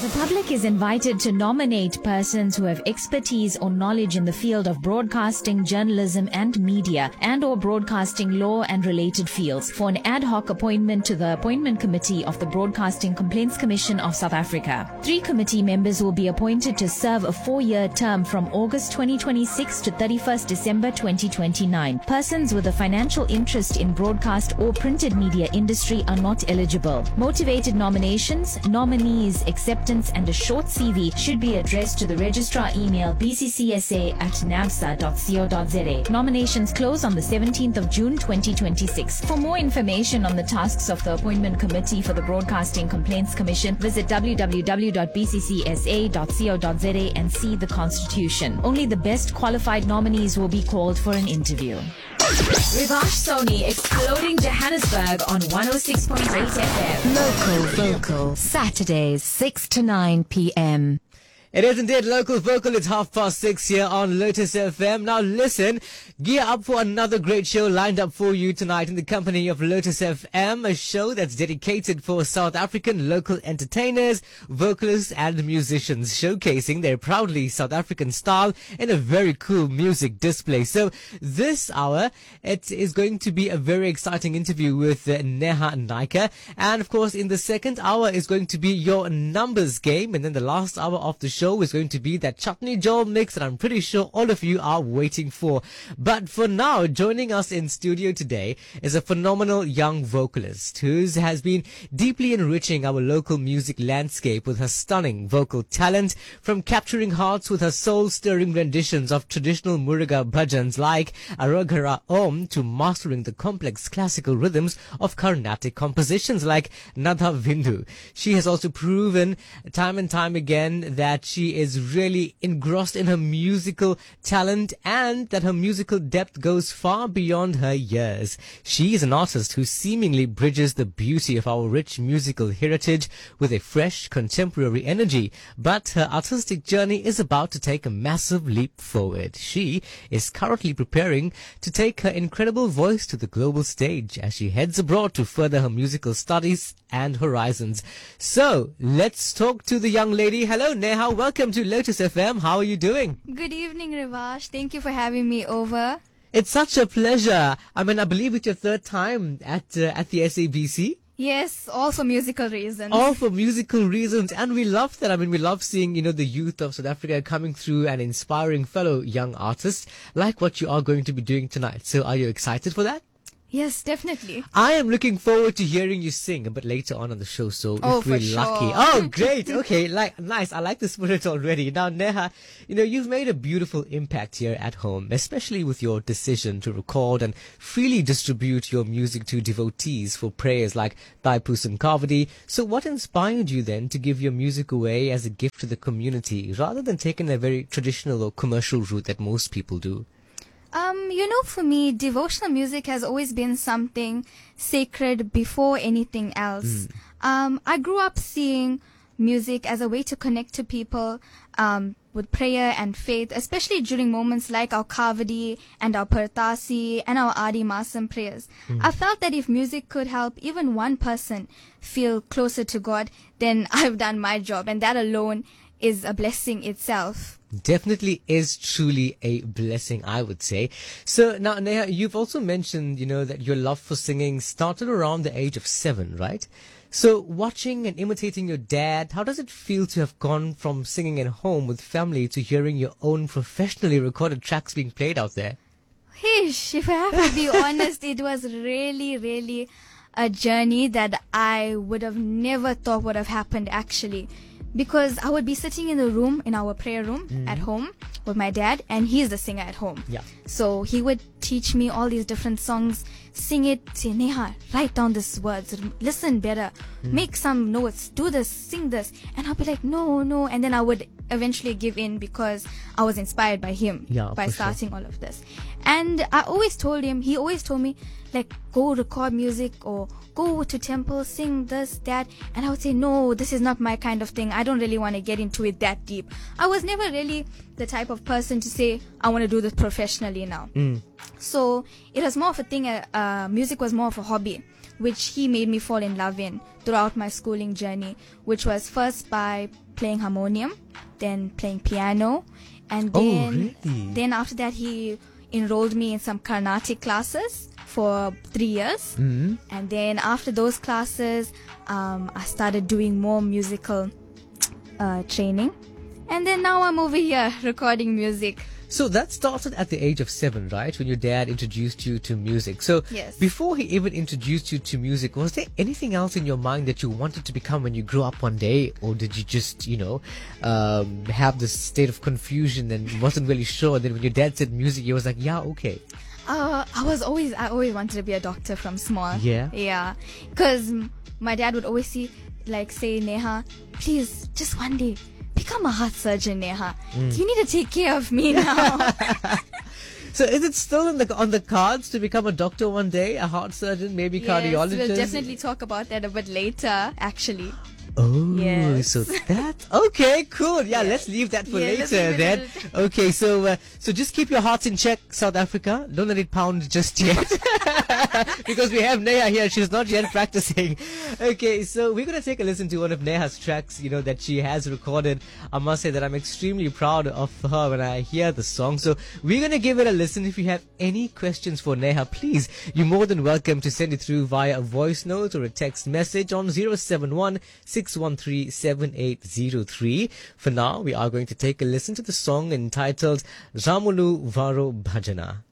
public is invited to nominate persons who have expertise or knowledge in the field of broadcasting, journalism and media and/or broadcasting law and related fields for an ad hoc appointment to the Appointment Committee of the Broadcasting Complaints Commission of South Africa. 3 committee members will be appointed to serve a 4-year term from August 2026 to 31st December 2029. Persons with a financial interest in broadcast or printed media industry are not eligible. Motivated nominations, nominees, acceptance and a short CV should be addressed to the registrar email bccsa@navsa.co.za. Nominations close on the 17th of June 2026. For more information on the tasks of the Appointment Committee for the Broadcasting Complaints Commission, visit www.bccsa.co.za and see the Constitution. Only the best qualified nominees will be called for an interview. Rivash Soni exploding Johannesburg on 106.8 FM. Local Vocal, Saturdays 6 to 9 p.m. It is indeed Local Vocal. It's 6:30 here on Lotus FM. Now listen, gear up for another great show lined up for you tonight in the company of Lotus FM, a show that's dedicated for South African local entertainers, vocalists and musicians, showcasing their proudly South African style in a very cool music display. So this hour, it is going to be a very exciting interview with Neha Naika. And of course, in the second hour is going to be your numbers game. And then the last hour of the show is going to be that Chutney Joel mix that I'm pretty sure all of you are waiting for. But for now, joining us in studio today is a phenomenal young vocalist who has been deeply enriching our local music landscape with her stunning vocal talent, from capturing hearts with her soul-stirring renditions of traditional Muruga bhajans like Aroghara Om to mastering the complex classical rhythms of Carnatic compositions like Nada Vindu. She has also proven time and time again that she is really engrossed in her musical talent and that her musical depth goes far beyond her years. She is an artist who seemingly bridges the beauty of our rich musical heritage with a fresh contemporary energy. But her artistic journey is about to take a massive leap forward. She is currently preparing to take her incredible voice to the global stage as she heads abroad to further her musical studies and horizons. So let's talk to the young lady. Hello Neha, welcome to Lotus FM. How are you doing? Good evening, Rivash. Thank you for having me over. It's such a pleasure. I mean, I believe it's your third time at the SABC. Yes, all for musical reasons. All for musical reasons. And we love that. I mean, we love seeing, the youth of South Africa coming through and inspiring fellow young artists like what you are going to be doing tonight. So are you excited for that? Yes, definitely. I am looking forward to hearing you sing a bit later on the show. So if we're lucky. Sure. Oh, great. Okay. Nice. I like the spirit already. Now, Neha, you've made a beautiful impact here at home, especially with your decision to record and freely distribute your music to devotees for prayers like Thaipusam Kavadi. So what inspired you then to give your music away as a gift to the community rather than taking a very traditional or commercial route that most people do? For me, devotional music has always been something sacred before anything else. I grew up seeing music as a way to connect to people with prayer and faith, especially during moments like our Kavadi and our Pertasi and our Adi Masam prayers. I felt that if music could help even one person feel closer to God, then I've done my job, and that alone is a blessing itself. Definitely is truly a blessing, I would say. So now, Neha, you've also mentioned, that your love for singing started around the age of 7, right? So watching and imitating your dad, how does it feel to have gone from singing at home with family to hearing your own professionally recorded tracks being played out there? If I have to be honest, it was really, really a journey that I would have never thought would have happened actually. Because I would be sitting in the room, in our prayer room at home with my dad, and he's the singer at home. Yeah. So he would teach me all these different songs, sing it, say, Neha, write down these words, listen better, make some notes, do this, sing this. And I'll be like, no. And then I would eventually give in because I was inspired by him, by starting all of this. And I always told him, he always told me, like, go record music or go to temple, sing this, that. And I would say, no, this is not my kind of thing. I don't really want to get into it that deep. I was never really the type of person to say, I want to do this professionally now. So it was more of a thing, music was more of a hobby which he made me fall in love in throughout my schooling journey, which was first by playing harmonium, then playing piano, and then after that he enrolled me in some Carnatic classes for 3 years. Mm-hmm. And then after those classes, I started doing more musical training. And then now I'm over here recording music. So that started at the age of 7, right? When your dad introduced you to music. So Yes. before he even introduced you to music, was there anything else in your mind that you wanted to become when you grew up one day? Or did you just, have this state of confusion and wasn't really sure? And then when your dad said music, you was like, yeah, okay. I always wanted to be a doctor from small. Yeah? Yeah. Because my dad would always say, Neha, please, just one day, become a heart surgeon, Neha. You need to take care of me now. So is it still on the cards to become a doctor one day? A heart surgeon, maybe cardiologist? Yes, we'll definitely talk about that a bit later, actually. Oh, Yes. so that okay, cool. Yeah, let's leave that for let's later leave it then. at Okay, so just keep your hearts in check, South Africa. Don't let it pound just yet, because we have Neha here. She's not yet practicing. Okay, so we're gonna take a listen to one of Neha's tracks. That she has recorded. I must say that I'm extremely proud of her when I hear the song. So we're gonna give it a listen. If you have any questions for Neha, please, you're more than welcome to send it through via a voice note or a text message on 071-613-7803. For now, we are going to take a listen to the song entitled Ramulu Varo Bhajana.